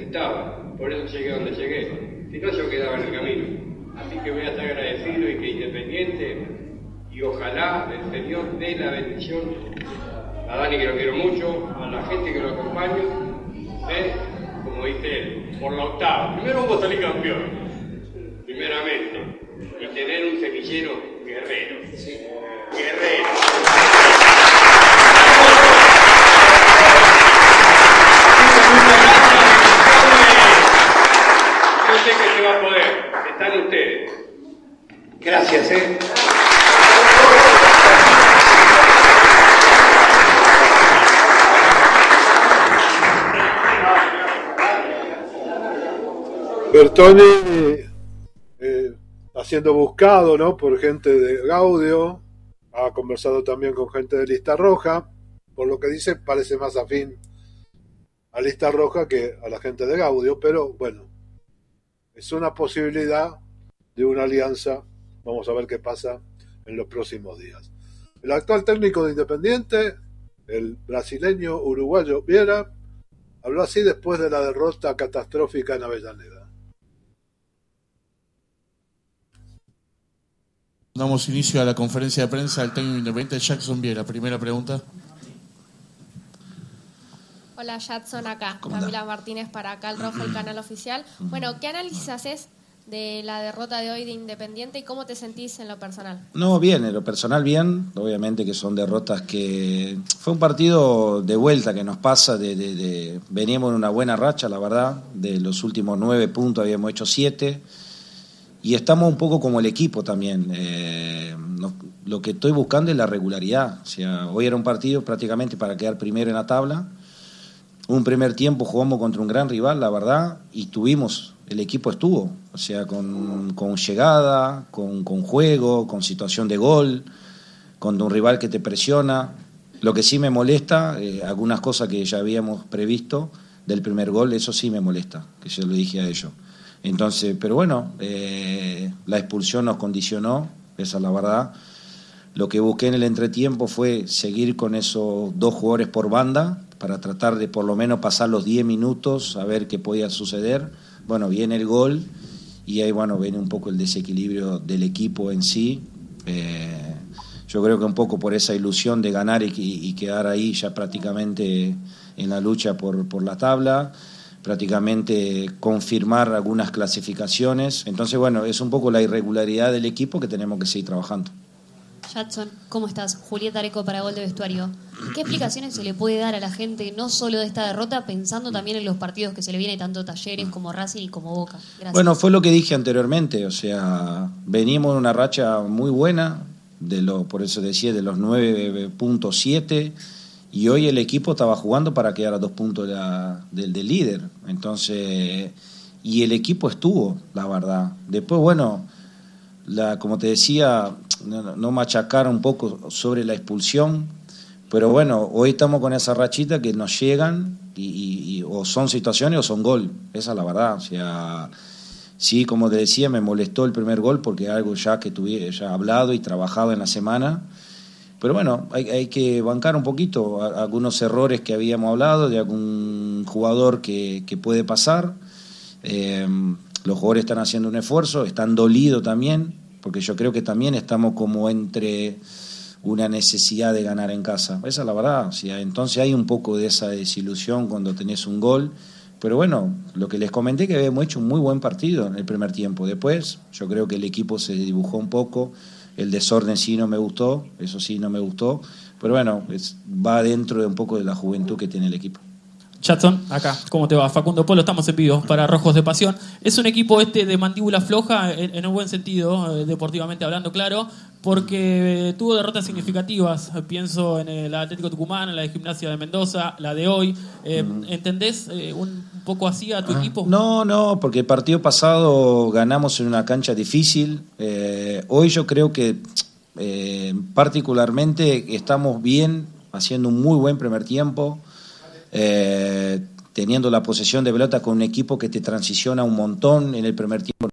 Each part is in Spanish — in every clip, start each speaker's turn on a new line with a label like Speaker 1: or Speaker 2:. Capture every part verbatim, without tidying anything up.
Speaker 1: necesitaba, por eso llegué a donde llegué, si no yo quedaba en el camino. Así que voy a estar agradecido y que Independiente, y ojalá el Señor dé la bendición a Dani, que lo quiero mucho, a la gente que lo acompaña, ¿eh? Como dice él, por la octava. Primero vamos a salir campeón, primeramente, y tener un semillero guerrero. Sí. Guerrero. Yo sé que se va a poder, están ustedes.
Speaker 2: Gracias, eh.
Speaker 3: Bertoni eh, ha siendo buscado, ¿no?, por gente de Gaudio, ha conversado también con gente de Lista Roja, por lo que dice parece más afín a Lista Roja que a la gente de Gaudio, pero bueno, es una posibilidad de una alianza, vamos a ver qué pasa en los próximos días. El actual técnico de Independiente, el brasileño uruguayo Viera, habló así después de la derrota catastrófica en Avellaneda.
Speaker 4: Damos inicio a la conferencia de prensa del técnico independiente Jackson Viera. Primera pregunta.
Speaker 5: Hola Jackson, acá Camila Martínez para Cal Rojo, el canal oficial. Bueno, ¿qué análisis haces de la derrota de hoy de Independiente y cómo te sentís en lo personal?
Speaker 6: No, bien, en lo personal bien. Obviamente que son derrotas que... Fue un partido de vuelta que nos pasa, de, de, de... veníamos en una buena racha, la verdad. De los últimos nueve puntos habíamos hecho siete. Y estamos un poco como el equipo también. Eh, no, lo que estoy buscando es la regularidad. O sea, hoy era un partido prácticamente para quedar primero en la tabla. Un primer tiempo jugamos contra un gran rival, la verdad, y tuvimos, el equipo estuvo, o sea, con, con llegada, con, con juego, con situación de gol, con un rival que te presiona. Lo que sí me molesta, eh, algunas cosas que ya habíamos previsto del primer gol, eso sí me molesta, que yo lo dije a ellos. Entonces, pero bueno, eh, la expulsión nos condicionó, esa es la verdad. Lo que busqué en el entretiempo fue seguir con esos dos jugadores por banda para tratar de por lo menos pasar los diez minutos a ver qué podía suceder. Bueno, viene el gol y ahí bueno viene un poco el desequilibrio del equipo en sí. Eh, yo creo que un poco por esa ilusión de ganar y, y quedar ahí ya prácticamente en la lucha por, por la tabla, prácticamente confirmar algunas clasificaciones. Entonces, bueno, es un poco la irregularidad del equipo que tenemos que seguir trabajando.
Speaker 7: Jackson, ¿cómo estás? Julieta Areco para Gol de Vestuario. ¿Qué explicaciones se le puede dar a la gente, no solo de esta derrota, pensando también en los partidos que se le viene tanto Talleres como Racing y como Boca? Gracias.
Speaker 6: Bueno, fue lo que dije anteriormente, o sea, venimos en una racha muy buena, de lo, por eso decía, de los nueve punto siete, y hoy el equipo estaba jugando para quedar a dos puntos de la, del, del líder. Entonces, y el equipo estuvo, la verdad. Después, bueno, la, como te decía, no, no machacar un poco sobre la expulsión, pero bueno, hoy estamos con esa rachita que nos llegan y, y, y o son situaciones o son gol, esa es la verdad. O sea, sí, como te decía, me molestó el primer gol porque es algo ya que tuve ya hablado y trabajado en la semana. Pero bueno, hay, hay que bancar un poquito a, a algunos errores que habíamos hablado, de algún jugador que, que puede pasar. Eh, los jugadores están haciendo un esfuerzo, están dolidos también, porque yo creo que también estamos como entre una necesidad de ganar en casa. Esa es la verdad. O sea, entonces hay un poco de esa desilusión cuando tenés un gol. Pero bueno, lo que les comenté que habíamos hecho un muy buen partido en el primer tiempo. Después, yo creo que el equipo se dibujó un poco. El desorden sí no me gustó, eso sí no me gustó, pero bueno, es, va dentro de un poco de la juventud que tiene el equipo.
Speaker 8: Jackson, acá, ¿cómo te va? Facundo Polo, estamos en vivo para Rojos de Pasión. Es un equipo este de mandíbula floja, en, en un buen sentido, eh, deportivamente hablando, claro, porque tuvo derrotas significativas. Pienso en el Atlético Tucumán, en la de Gimnasia de Mendoza, la de hoy. Eh, ¿Entendés eh, un poco así a tu
Speaker 6: ah,
Speaker 8: equipo?
Speaker 6: No, no, porque el partido pasado ganamos en una cancha difícil. Eh, hoy yo creo que eh, particularmente estamos bien, haciendo un muy buen primer tiempo. Eh, teniendo la posesión de pelota con un equipo que te transiciona un montón en el primer tiempo.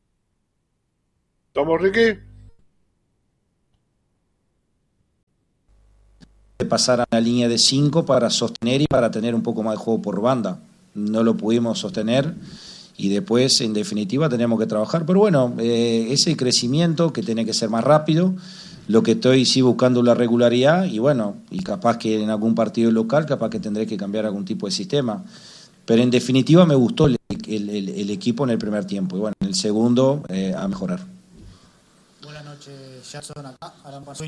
Speaker 3: ¿Estamos, Ricky?
Speaker 6: de pasar a la línea de cinco para sostener y para tener un poco más de juego por banda. No lo pudimos sostener y después, en definitiva, tenemos que trabajar. Pero bueno, eh, es el crecimiento que tiene que ser más rápido. Lo que estoy sí buscando la regularidad y bueno, y capaz que en algún partido local, capaz que tendré que cambiar algún tipo de sistema. Pero en definitiva me gustó el, el, el, el equipo en el primer tiempo y bueno, en el segundo eh, a mejorar.
Speaker 9: Buenas noches, Jackson, acá, Alan Pasoy.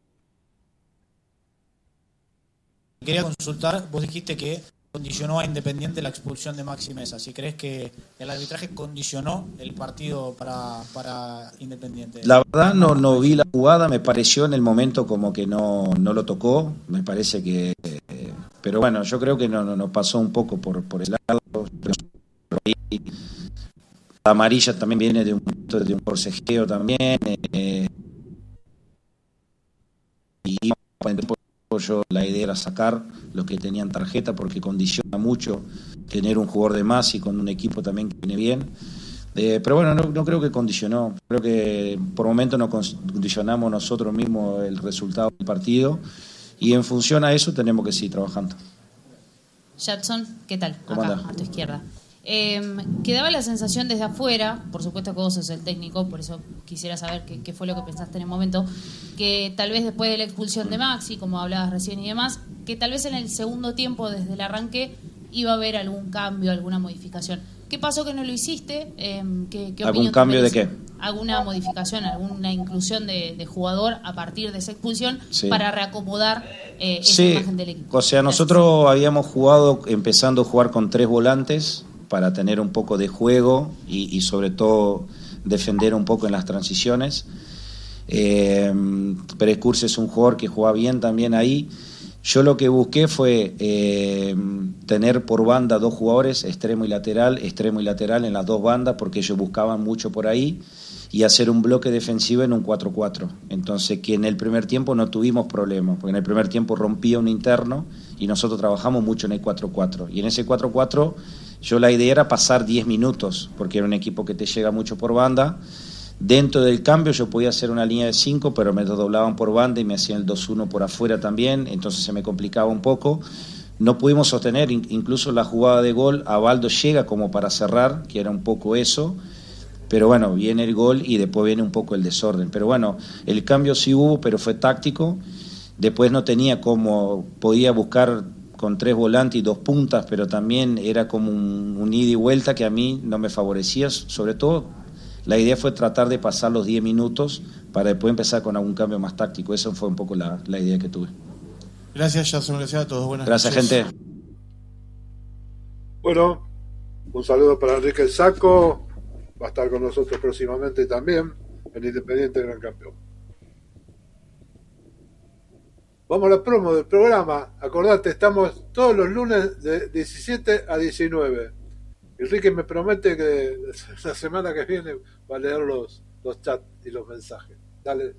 Speaker 9: Quería consultar, vos dijiste que condicionó a Independiente la expulsión de Maxi Mesa. Si crees que el arbitraje condicionó el partido para, para Independiente.
Speaker 6: La verdad no, no vi la jugada, me pareció en el momento como que no, no lo tocó, me parece que... Eh, pero bueno, yo creo que nos no, no pasó un poco por, por el lado. La amarilla también viene de un, de un forcejeo también. Eh, y yo la idea era sacar los que tenían tarjeta porque condiciona mucho tener un jugador de más y con un equipo también que viene bien. Eh, pero bueno, no, no creo que condicionó. Creo que por momentos nos condicionamos nosotros mismos el resultado del partido y en función a eso tenemos que seguir trabajando.
Speaker 10: Jackson, ¿qué tal?
Speaker 6: ¿Cómo
Speaker 10: Acá,
Speaker 6: anda?
Speaker 10: a tu izquierda. Eh, quedaba la sensación desde afuera, por supuesto que vos sos el técnico, por eso quisiera saber qué, qué fue lo que pensaste en el momento, que tal vez después de la expulsión de Maxi, como hablabas recién y demás, que tal vez en el segundo tiempo, desde el arranque, iba a haber algún cambio, alguna modificación. ¿Qué pasó que no lo hiciste? Eh, ¿qué, qué
Speaker 6: ¿Algún cambio de qué?
Speaker 10: ¿Alguna modificación, alguna inclusión de, de jugador a partir de esa expulsión
Speaker 6: Sí.
Speaker 10: para reacomodar eh, esa
Speaker 6: Sí,
Speaker 10: imagen del equipo?
Speaker 6: o sea, nosotros habíamos jugado, empezando a jugar con tres volantes para tener un poco de juego y, y sobre todo defender un poco en las transiciones. Eh, Pérez Curse es un jugador que juega bien también ahí. Yo lo que busqué fue eh, tener por banda dos jugadores, extremo y lateral, extremo y lateral en las dos bandas, porque ellos buscaban mucho por ahí, y hacer un bloque defensivo en un cuatro cuatro. Entonces, que en el primer tiempo no tuvimos problemas, porque en el primer tiempo rompía un interno y nosotros trabajamos mucho en el cuatro cuatro. Y en ese cuatro cuatro yo la idea era pasar diez minutos, porque era un equipo que te llega mucho por banda. Dentro del cambio yo podía hacer una línea de cinco, pero me doblaban por banda y me hacían el dos uno por afuera también, entonces se me complicaba un poco. No pudimos sostener, incluso la jugada de gol, Abaldo llega como para cerrar, que era un poco eso, pero bueno, viene el gol y después viene un poco el desorden. Pero bueno, el cambio sí hubo, pero fue táctico. Después no tenía como, podía buscar con tres volantes y dos puntas, pero también era como un, un ida y vuelta que a mí no me favorecía, sobre todo. La idea fue tratar de pasar los diez minutos para después empezar con algún cambio más táctico. Eso fue un poco la, la idea que tuve.
Speaker 4: Gracias, Jason. Gracias a todos. Buenas
Speaker 6: Gracias,
Speaker 4: noches.
Speaker 6: gente.
Speaker 3: Bueno, un saludo para Enrique El Saco. Va a estar con nosotros próximamente también, el Independiente Gran Campeón. Vamos a la promo del programa. Acordate, estamos todos los lunes de diecisiete a diecinueve. Enrique me promete que la semana que viene va a leer los, los chats y los mensajes. Dale.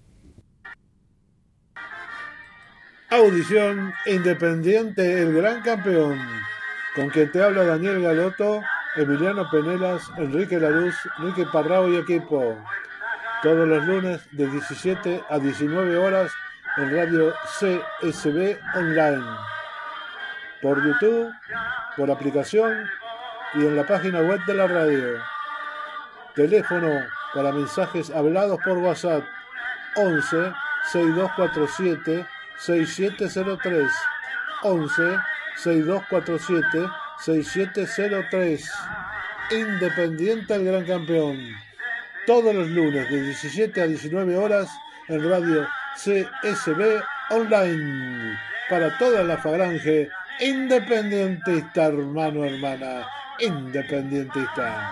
Speaker 3: Audición Independiente, el Gran Campeón. Con quien te habla Daniel Galoto, Emiliano Penelas, Enrique Laruz, Enrique Parrao y equipo. Todos los lunes de diecisiete a diecinueve horas en Radio C S B Online. Por YouTube, por aplicación y en la página web de la radio. Teléfono para mensajes hablados por WhatsApp once, sesenta y dos cuarenta y siete, sesenta y siete cero tres. once, sesenta y dos cuarenta y siete, sesenta y siete cero tres. Independiente el Gran Campeón. Todos los lunes de diecisiete a diecinueve horas en Radio C S B Online. Para toda la falange independentista, hermano, hermana. Independentista.